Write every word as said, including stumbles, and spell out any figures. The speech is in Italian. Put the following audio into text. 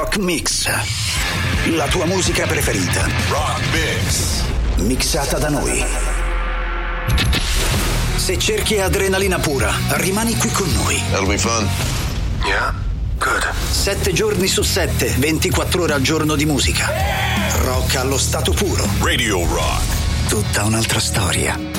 Rock Mix. La tua musica preferita. Rock Mix. Mixata da noi. Se cerchi adrenalina pura, rimani qui con noi. That'll be fun. Yeah, good. Sette giorni su sette, ventiquattro ore al giorno di musica. Rock allo stato puro. Radio Rock. Tutta un'altra storia.